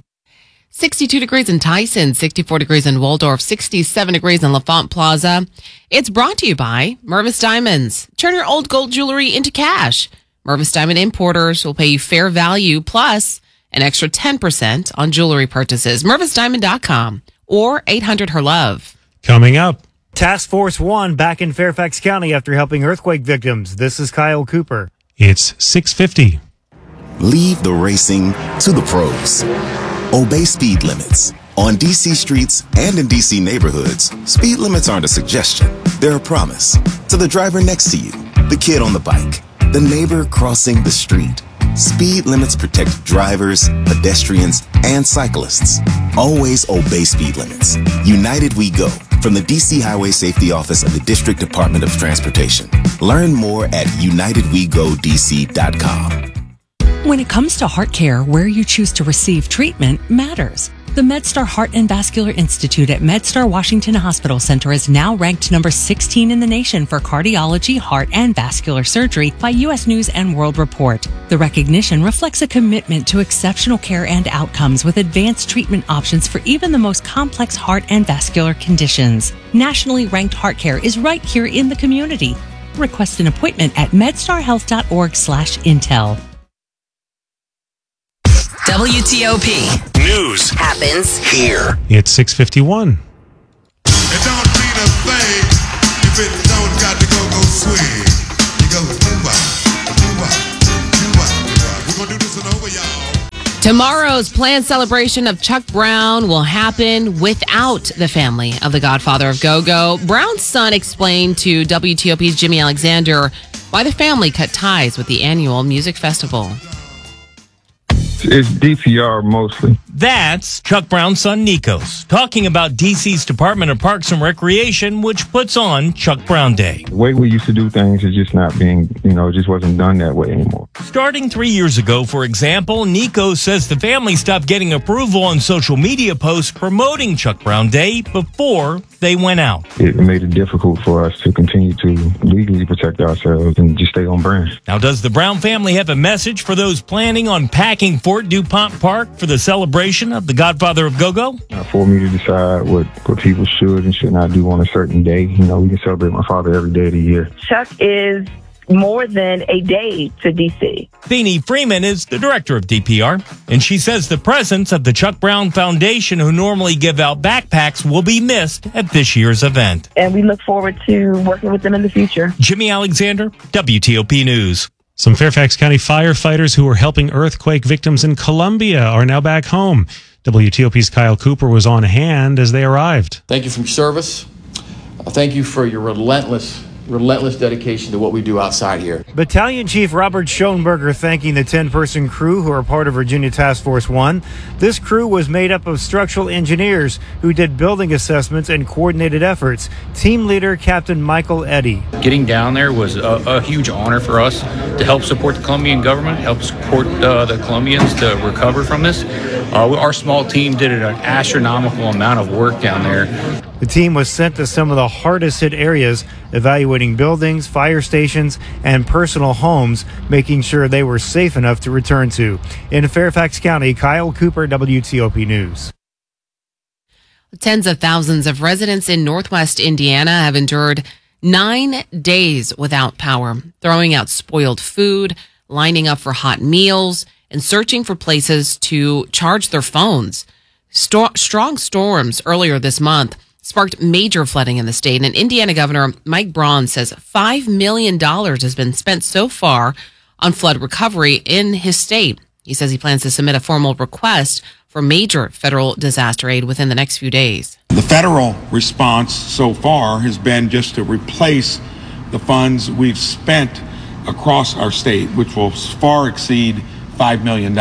62 degrees in Tyson, 64 degrees in Waldorf, 67 degrees in LaFont Plaza. It's brought to you by Mervis Diamonds. Turn your old gold jewelry into cash. Mervis Diamond Importers will pay you fair value plus an extra 10% on jewelry purchases. MervisDiamond.com or 800-HER-LOVE. Coming up. Task Force 1 back in Fairfax County after helping earthquake victims. This is Kyle Cooper. It's 6:50. Leave the racing to the pros. Obey speed limits. On DC streets and in DC neighborhoods, speed limits aren't a suggestion. They're a promise. To the driver next to you, the kid on the bike, the neighbor crossing the street. Speed limits protect drivers, pedestrians, and cyclists. Always obey speed limits. United We Go, from the DC Highway Safety Office of the District Department of Transportation. Learn more at UnitedWeGoDC.com. When it comes to heart care, where you choose to receive treatment matters. The MedStar Heart and Vascular Institute at MedStar Washington Hospital Center is now ranked number 16 in the nation for cardiology, heart, and vascular surgery by U.S. News and World Report. The recognition reflects a commitment to exceptional care and outcomes with advanced treatment options for even the most complex heart and vascular conditions. Nationally ranked heart care is right here in the community. Request an appointment at medstarhealth.org/intel. WTOP News happens here. It's 6:51. It don't mean a thing if it don't got to go swing. You go we're gonna do this one over, y'all. Tomorrow's planned celebration of Chuck Brown will happen without the family of the godfather of go-go. Brown's son explained to WTOP's Jimmy Alexander why the family cut ties with the annual music festival. It's DPR mostly. That's Chuck Brown's son, Nikos, talking about D.C.'s Department of Parks and Recreation, which puts on Chuck Brown Day. The way we used to do things is just not being, it just wasn't done that way anymore. Starting 3 years ago, for example, Nikos says the family stopped getting approval on social media posts promoting Chuck Brown Day before they went out. It made it difficult for us to continue to legally protect ourselves and just stay on brand. Now, does the Brown family have a message for those planning on packing Fort DuPont Park for the celebration of the godfather of go-go? For me to decide what people should and should not do on a certain day. We can celebrate my father every day of the year. Chuck is more than a day to D.C. Beanie Freeman is the director of DPR, and she says the presence of the Chuck Brown Foundation, who normally give out backpacks, will be missed at this year's event. And we look forward to working with them in the future. Jimmy Alexander, WTOP News. Some Fairfax County firefighters who were helping earthquake victims in Columbia are now back home. WTOP's Kyle Cooper was on hand as they arrived. Thank you for your service. Thank you for your relentless dedication to what we do outside here. Battalion Chief Robert Schoenberger thanking the 10-person crew who are part of Virginia Task Force 1. This crew was made up of structural engineers who did building assessments and coordinated efforts. Team leader Captain Michael Eddy. Getting down there was a huge honor for us to help support the Colombian government, help support the Colombians to recover from this. Our small team did an astronomical amount of work down there. The team was sent to some of the hardest hit areas, evaluating buildings, fire stations, and personal homes, making sure they were safe enough to return to. In Fairfax County, Kyle Cooper, WTOP News. Tens of thousands of residents in Northwest Indiana have endured 9 days without power, throwing out spoiled food, lining up for hot meals, and searching for places to charge their phones. Strong storms earlier this month sparked major flooding in the state, and Indiana Governor Mike Braun says $5 million has been spent so far on flood recovery in his state. He says he plans to submit a formal request for major federal disaster aid within the next few days. The federal response so far has been just to replace the funds we've spent across our state, which will far exceed $5 million.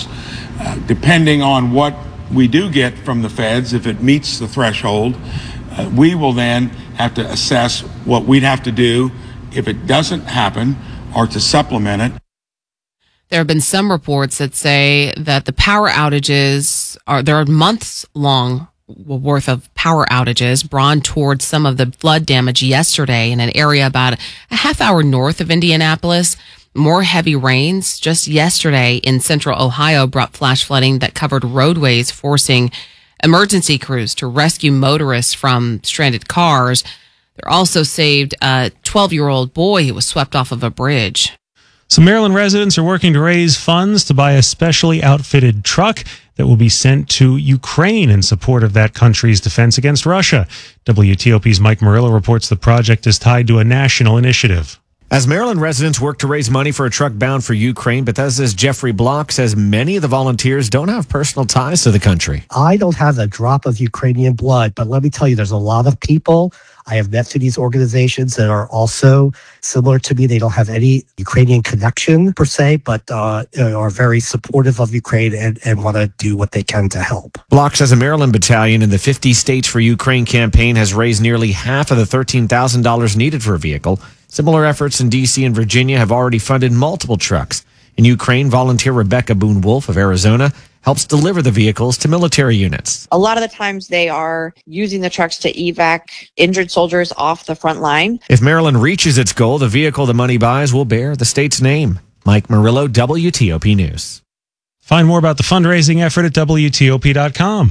Depending on what we do get from the feds, if it meets the threshold, we will then have to assess what we'd have to do if it doesn't happen or to supplement it. There have been some reports that say that the power outages there are months long worth of power outages. Braun toured some of the flood damage yesterday in an area about a half hour north of Indianapolis. More heavy rains just yesterday in central Ohio brought flash flooding that covered roadways, forcing emergency crews to rescue motorists from stranded cars. There also saved a 12-year-old boy who was swept off of a bridge. Some Maryland residents are working to raise funds to buy a specially outfitted truck that will be sent to Ukraine in support of that country's defense against Russia. WTOP's Mike Murillo reports the project is tied to a national initiative. As Maryland residents work to raise money for a truck bound for Ukraine, Bethesda's Jeffrey Block says many of the volunteers don't have personal ties to the country. I don't have a drop of Ukrainian blood, but let me tell you, there's a lot of people I have met through these organizations that are also similar to me. They don't have any Ukrainian connection per se, but are very supportive of Ukraine and want to do what they can to help. Block says a Maryland battalion in the 50 States for Ukraine campaign has raised nearly half of the $13,000 needed for a vehicle. Similar efforts in D.C. and Virginia have already funded multiple trucks. In Ukraine, volunteer Rebecca Boone Wolf of Arizona helps deliver the vehicles to military units. A lot of the times they are using the trucks to evac injured soldiers off the front line. If Maryland reaches its goal, the vehicle the money buys will bear the state's name. Mike Murillo, WTOP News. Find more about the fundraising effort at WTOP.com.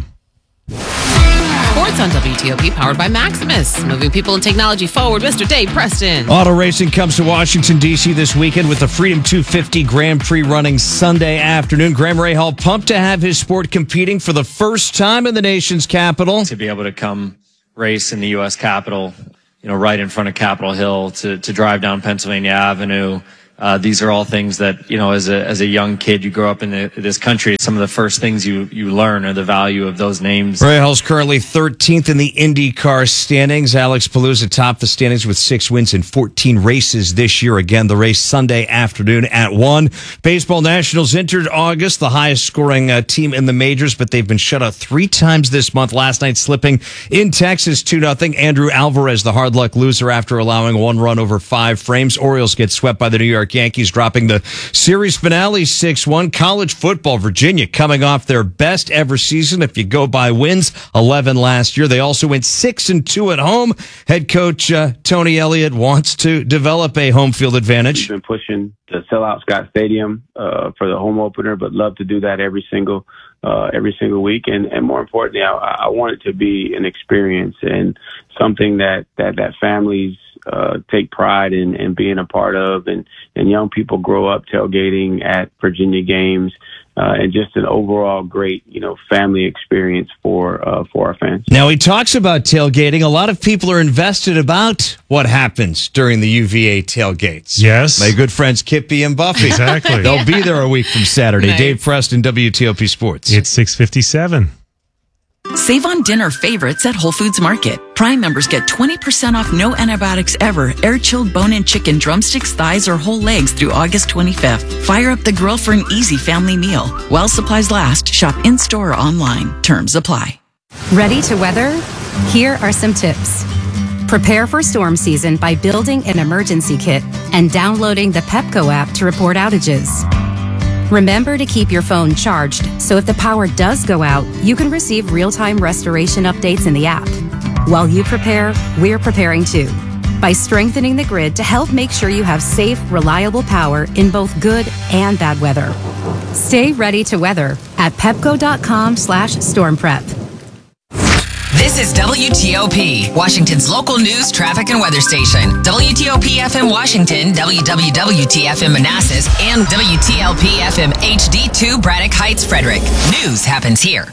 Sports on WTOP, powered by Maximus. Moving people and technology forward, Mr. Dave Preston. Auto racing comes to Washington, D.C. this weekend with the Freedom 250 Grand Prix running Sunday afternoon. Graham Rahal pumped to have his sport competing for the first time in the nation's capital. To be able to come race in the U.S. Capitol, right in front of Capitol Hill, to drive down Pennsylvania Avenue. These are all things that, as a young kid, you grow up in this country. Some of the first things you learn are the value of those names. Rahal's currently 13th in the IndyCar standings. Alex Palooza topped the standings with 6 wins in 14 races this year. Again, the race Sunday afternoon at 1. Baseball Nationals entered August, the highest scoring team in the majors, but they've been shut out 3 times this month. Last night slipping in Texas 2-0. Andrew Alvarez, the hard luck loser after allowing 1 run over 5 frames. Orioles get swept by the New York Yankees, dropping the series finale 6-1. College football, Virginia coming off their best ever season if you go by wins, 11 last year. They also went 6-2 at home. Head coach Tony Elliott wants to develop a home field advantage. We've been pushing to sell out Scott Stadium for the home opener, but love to do that every single week. And more importantly, I want it to be an experience and something that families take pride in being a part of, and young people grow up tailgating at Virginia games, and just an overall great, family experience for our fans. Now, he talks about tailgating. A lot of people are invested about what happens during the UVA tailgates. Yes. My good friends Kippy and Buffy. Exactly. They'll be there a week from Saturday. Nice. Dave Preston, WTOP Sports. It's 6:57. Save on dinner favorites at Whole Foods Market. Prime members get 20% off no antibiotics ever, air-chilled bone-in chicken, drumsticks, thighs, or whole legs through August 25th. Fire up the grill for an easy family meal. While supplies last, shop in-store or online. Terms apply. Ready to weather? Here are some tips. Prepare for storm season by building an emergency kit and downloading the Pepco app to report outages. Remember to keep your phone charged, so if the power does go out, you can receive real-time restoration updates in the app. While you prepare, we're preparing too, by strengthening the grid to help make sure you have safe, reliable power in both good and bad weather. Stay ready to weather at pepco.com/stormprep. This is WTOP, Washington's local news, traffic, and weather station. WTOP FM Washington, WWWT-FM Manassas, and WTLP FM HD2 Braddock Heights, Frederick. News happens here.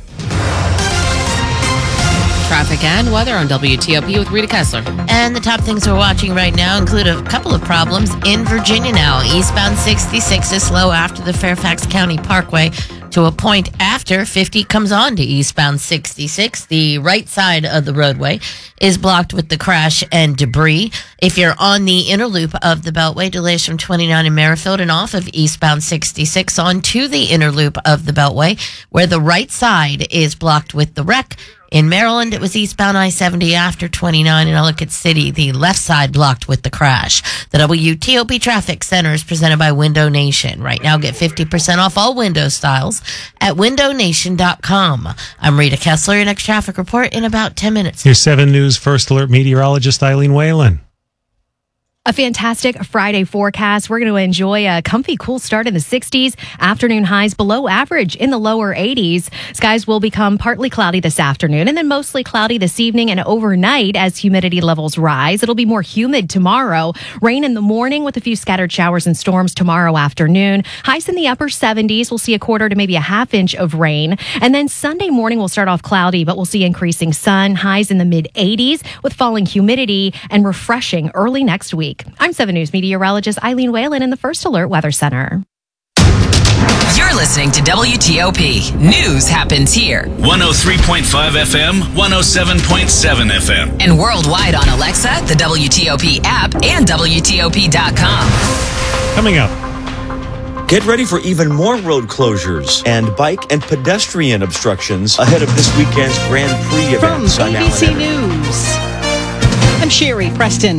Traffic and weather on WTOP with Rita Kessler. And the top things we're watching right now include a couple of problems in Virginia now. Eastbound 66 is slow after the Fairfax County Parkway to a point after 50 comes on to eastbound 66. The right side of the roadway is blocked with the crash and debris. If you're on the inner loop of the Beltway, delays from 29 in Merrifield and off of eastbound 66 onto the inner loop of the Beltway, where the right side is blocked with the wreck. In Maryland, it was eastbound I-70 after 29 in Ellicott City, the left side blocked with the crash. The WTOP Traffic Center is presented by Window Nation. Right now, get 50% off all window styles at windownation.com. I'm Rita Kessler. Your next traffic report in about 10 minutes. Here's 7 News First Alert meteorologist Eileen Whalen. A fantastic Friday forecast. We're going to enjoy a comfy, cool start in the 60s. Afternoon highs below average in the lower 80s. Skies will become partly cloudy this afternoon and then mostly cloudy this evening and overnight as humidity levels rise. It'll be more humid tomorrow. Rain in the morning with a few scattered showers and storms tomorrow afternoon. Highs in the upper 70s. We'll see a quarter to maybe a half inch of rain. And then Sunday morning will start off cloudy, but we'll see increasing sun. Highs in the mid 80s with falling humidity and refreshing early next week. I'm 7 News meteorologist Eileen Whalen in the First Alert Weather Center. You're listening to WTOP. News happens here. 103.5 FM, 107.7 FM. And worldwide on Alexa, the WTOP app, and WTOP.com. Coming up. Get ready for even more road closures and bike and pedestrian obstructions ahead of this weekend's Grand Prix events. From ABC News, I'm Sherry Preston.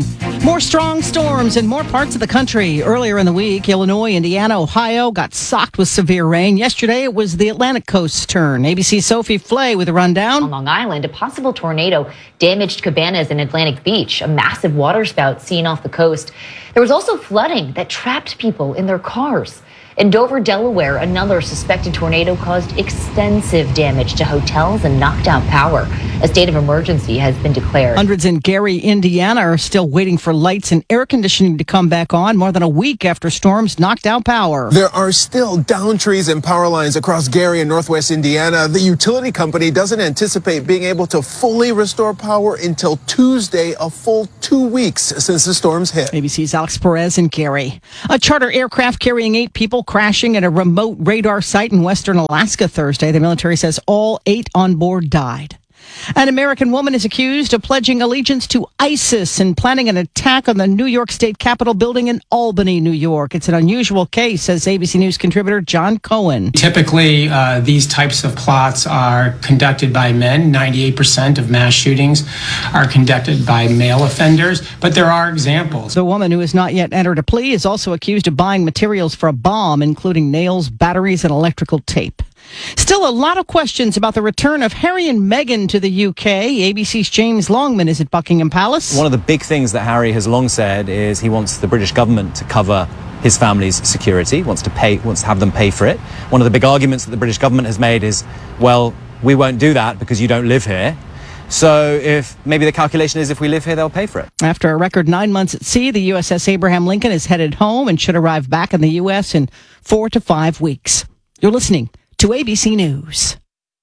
More strong storms in more parts of the country. Earlier in the week, Illinois, Indiana, Ohio got socked with severe rain. Yesterday, it was the Atlantic coast's turn. ABC's Sophie Flay with a rundown. On Long Island, a possible tornado damaged cabanas in Atlantic Beach, a massive waterspout seen off the coast. There was also flooding that trapped people in their cars. In Dover, Delaware, another suspected tornado caused extensive damage to hotels and knocked out power. A state of emergency has been declared. Hundreds in Gary, Indiana are still waiting for lights and air conditioning to come back on more than a week after storms knocked out power. There are still downed trees and power lines across Gary and northwest Indiana. The utility company doesn't anticipate being able to fully restore power until Tuesday, a full 2 weeks since the storms hit. ABC's Alex Perez in Gary. A charter aircraft carrying 8 people crashing at a remote radar site in western Alaska Thursday. The military says all 8 on board died. An American woman is accused of pledging allegiance to ISIS and planning an attack on the New York State Capitol building in Albany, New York. It's an unusual case, says ABC News contributor John Cohen. Typically, these types of plots are conducted by men. 98% of mass shootings are conducted by male offenders, but there are examples. The woman, who has not yet entered a plea, is also accused of buying materials for a bomb, including nails, batteries, and electrical tape. Still a lot of questions about the return of Harry and Meghan to the UK. ABC's James Longman is at Buckingham Palace. One of the big things that Harry has long said is he wants the British government to cover his family's security, wants to have them pay for it. One of the big arguments that the British government has made is, well, we won't do that because you don't live here. So if maybe the calculation is if we live here, they'll pay for it. After a record 9 months at sea, the USS Abraham Lincoln is headed home and should arrive back in the U.S. in 4 to 5 weeks. You're listening to ABC News.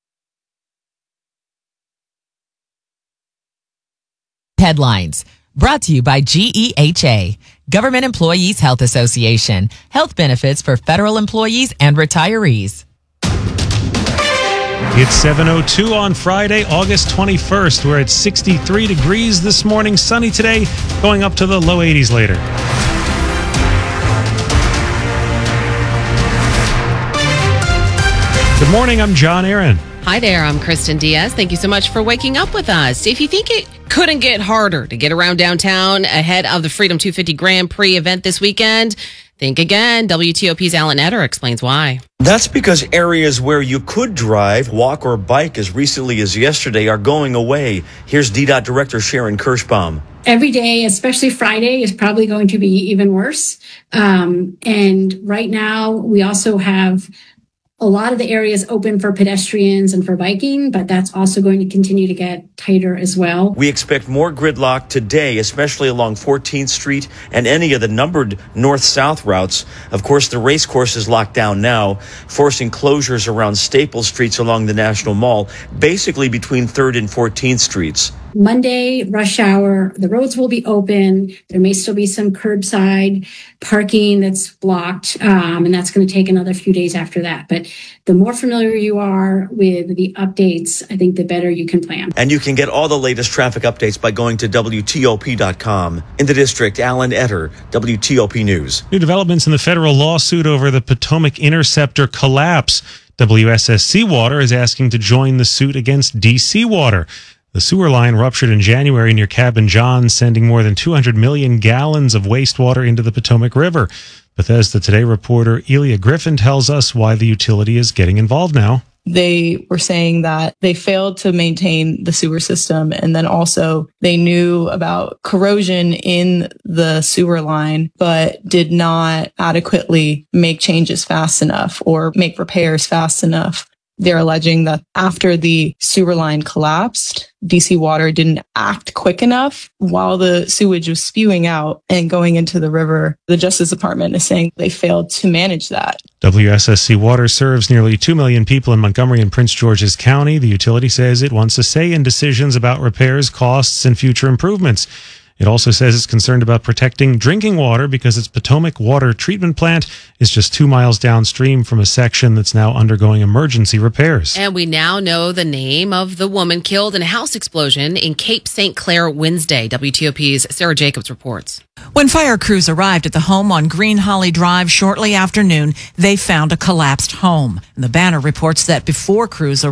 Headlines brought to you by GEHA, Government Employees Health Association. Health benefits for federal employees and retirees. It's 7:02 on Friday, August 21st. We're at 63 degrees this morning. Sunny today, going up to the low 80s later. Good morning, I'm John Aaron. Hi there, I'm Kristen Diaz. Thank you so much for waking up with us. If you think it couldn't get harder to get around downtown ahead of the Freedom 250 Grand Prix event this weekend, think again. WTOP's Alan Etter explains why. That's because areas where you could drive, walk, or bike as recently as yesterday are going away. Here's DDOT Director Sharon Kirschbaum. Every day, especially Friday, is probably going to be even worse. And right now, we also have a lot of the areas open for pedestrians and for biking, but that's also going to continue to get tighter as well. We expect more gridlock today, especially along 14th Street and any of the numbered north-south routes. Of course, the race course is locked down now, forcing closures around Staple Streets along the National Mall, basically between 3rd and 14th Streets. Monday, rush hour, the roads will be open. There may still be some curbside parking that's blocked, and that's going to take another few days after that. But the more familiar you are with the updates, I think the better you can plan. And you can get all the latest traffic updates by going to WTOP.com. In the district, Alan Etter, WTOP News. New developments in the federal lawsuit over the Potomac Interceptor collapse. WSSC Water is asking to join the suit against DC Water. The sewer line ruptured in January near Cabin John, sending more than 200 million gallons of wastewater into the Potomac River. Bethesda Today reporter Elia Griffin tells us why the utility is getting involved now. They were saying that they failed to maintain the sewer system, and then also they knew about corrosion in the sewer line, but did not adequately make changes fast enough or make repairs fast enough. They're alleging that after the sewer line collapsed, DC Water didn't act quick enough while the sewage was spewing out and going into the river. The Justice Department is saying they failed to manage that. WSSC Water serves nearly 2 million people in Montgomery and Prince George's County. The utility says it wants a say in decisions about repairs, costs, and future improvements. It also says it's concerned about protecting drinking water because its Potomac Water Treatment Plant is just 2 miles downstream from a section that's now undergoing emergency repairs. And we now know the name of the woman killed in a house explosion in Cape St. Clair Wednesday. WTOP's Sarah Jacobs reports. When fire crews arrived at the home on Green Holly Drive shortly after noon, they found a collapsed home. The Banner reports that before crews arrived,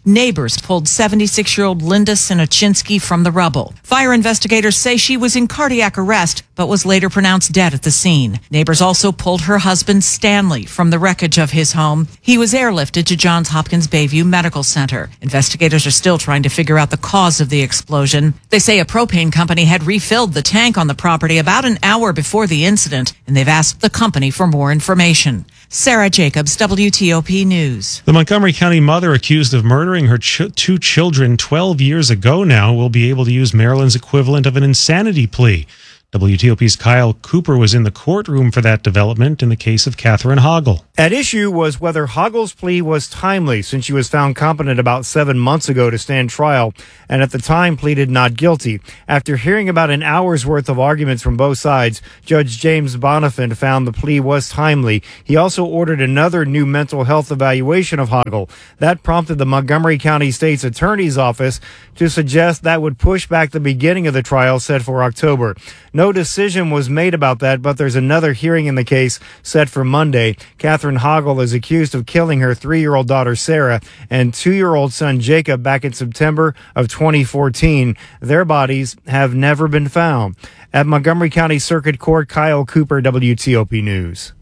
Neighbors pulled 76-year-old Linda Sinochinsky from the rubble. Fire investigators say she was in cardiac arrest, but was later pronounced dead at the scene. Neighbors also pulled her husband, Stanley, from the wreckage of his home. He was airlifted to Johns Hopkins Bayview Medical Center. Investigators are still trying to figure out the cause of the explosion. They say a propane company had refilled the tank on the property about an hour before the incident, and they've asked the company for more information. Sarah Jacobs, WTOP News. The Montgomery County mother accused of murdering her two children 12 years ago now will be able to use Maryland's equivalent of an insanity plea. WTOP's Kyle Cooper was in the courtroom for that development in the case of Catherine Hoggle. At issue was whether Hoggle's plea was timely, since she was found competent about 7 months ago to stand trial, and at the time pleaded not guilty. After hearing about an hour's worth of arguments from both sides, Judge James Bonifant found the plea was timely. He also ordered another new mental health evaluation of Hoggle. That prompted the Montgomery County State's Attorney's Office to suggest that would push back the beginning of the trial set for October. No decision was made about that, but there's another hearing in the case set for Monday. Catherine Hoggle is accused of killing her 3-year-old daughter Sarah and 2-year-old son Jacob back in September of 2014. Their bodies have never been found. At Montgomery County Circuit Court, Kyle Cooper, WTOP News.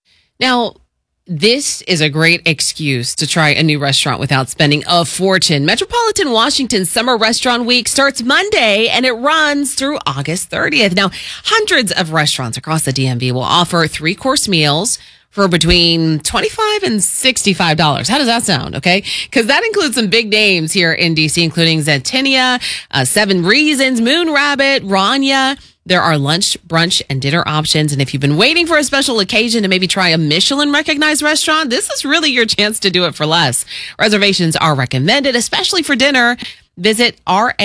Now, this is a great excuse to try a new restaurant without spending a fortune. Metropolitan Washington's Summer Restaurant Week starts Monday and it runs through August 30th. Now, hundreds of restaurants across the DMV will offer 3-course meals for between $25 and $65. How does that sound? Okay. Because that includes some big names here in DC, including Zentinia, 7 Reasons, Moon Rabbit, Rania. There are lunch, brunch, and dinner options. And if you've been waiting for a special occasion to maybe try a Michelin-recognized restaurant, this is really your chance to do it for less. Reservations are recommended, especially for dinner. Visit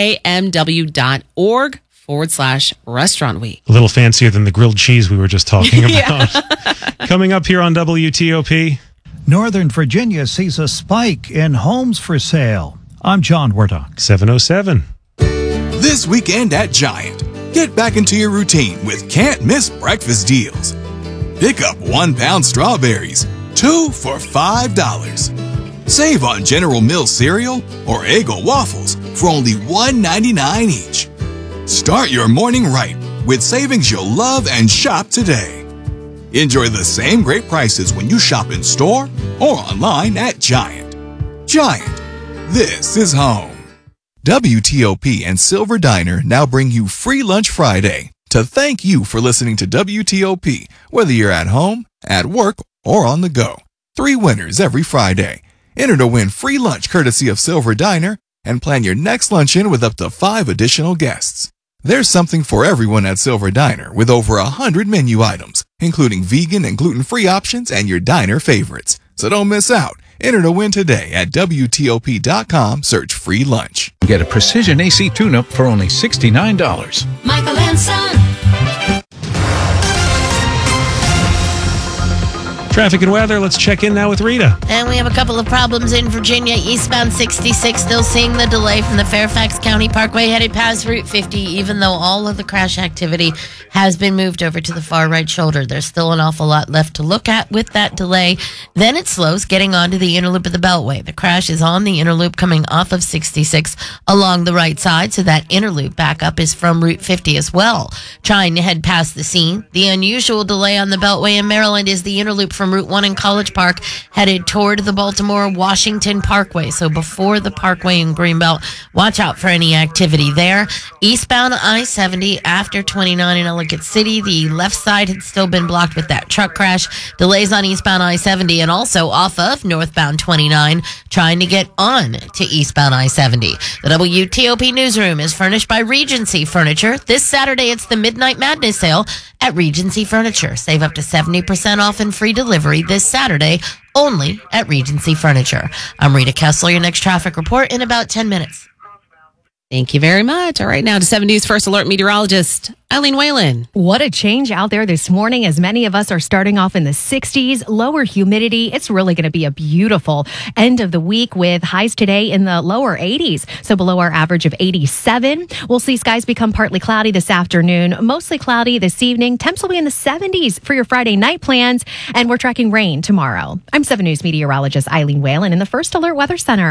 ramw.org/restaurant week. A little fancier than the grilled cheese we were just talking about. Coming up here on WTOP. Northern Virginia sees a spike in homes for sale. I'm John Wardock. 707. This weekend at Giant. Get back into your routine with can't miss breakfast deals. Pick up 1-pound strawberries, 2 for $5. Save on General Mills cereal or Eggo waffles for only $1.99 each. Start your morning right with savings you'll love and shop today. Enjoy the same great prices when you shop in store or online at Giant. Giant, this is home. WTOP and Silver Diner now bring you Free Lunch Friday to thank you for listening to WTOP, whether you're at home, at work, or on the go. 3 winners every Friday. Enter to win free lunch courtesy of Silver Diner and plan your next luncheon with up to 5 additional guests. There's something for everyone at Silver Diner with over 100 menu items, including vegan and gluten-free options and your diner favorites. So don't miss out. Enter to win today at WTOP.com. Search free lunch. Get a precision AC tune-up for only $69. Michael and Son. Traffic and weather. Let's check in now with Rita. And we have a couple of problems in Virginia. Eastbound 66, still seeing the delay from the Fairfax County Parkway headed past Route 50, even though all of the crash activity has been moved over to the far right shoulder. There's still an awful lot left to look at with that delay. Then it slows getting onto the inner loop of the Beltway. The crash is on the inner loop coming off of 66 along the right side, so that inner loop backup is from Route 50 as well. Trying to head past the scene. The unusual delay on the Beltway in Maryland is the inner loop from Route 1 in College Park headed toward the Baltimore-Washington Parkway. So before the Parkway in Greenbelt, watch out for any activity there. Eastbound I-70 after 29 in Ellicott City, the left side had still been blocked with that truck crash. Delays on eastbound I-70 and also off of northbound 29 trying to get on to eastbound I-70. The WTOP newsroom is furnished by Regency Furniture. This Saturday, it's the Midnight Madness sale at Regency Furniture. Save up to 70% off and free delivery this Saturday only at Regency Furniture. I'm Rita Kessler, your next traffic report in about 10 minutes. Thank you very much. All right, now to 7 News First Alert meteorologist Eileen Whalen. What a change out there this morning as many of us are starting off in the 60s, lower humidity. It's really going to be a beautiful end of the week with highs today in the lower 80s, so below our average of 87. We'll see skies become partly cloudy this afternoon, mostly cloudy this evening. Temps will be in the 70s for your Friday night plans, and we're tracking rain tomorrow. I'm 7 News meteorologist Eileen Whalen in the First Alert Weather Center.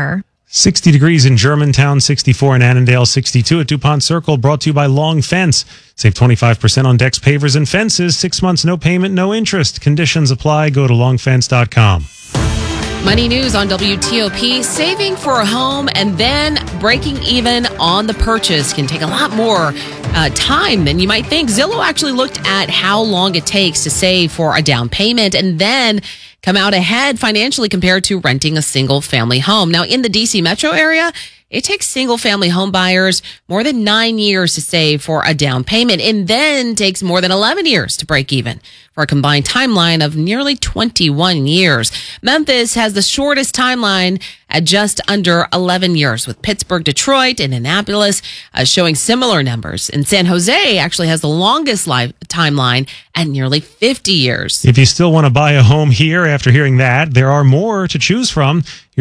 60 degrees in Germantown, 64 in Annandale, 62 at DuPont Circle, brought to you by Long Fence. Save 25% on decks, pavers, and fences. 6 months, no payment, no interest. Conditions apply. Go to longfence.com. Money news on WTOP. Saving for a home and then breaking even on the purchase can take a lot more time than you might think. Zillow actually looked at how long it takes to save for a down payment and then come out ahead financially compared to renting a single family home. Now, in the DC metro area, it takes single family home buyers more than 9 years to save for a down payment and then takes more than 11 years to break even for a combined timeline of nearly 21 years. Memphis has the shortest timeline at just under 11 years, with Pittsburgh, Detroit, and Annapolis showing similar numbers. And San Jose actually has the longest timeline at nearly 50 years. If you still want to buy a home here after hearing that, there are more to choose from.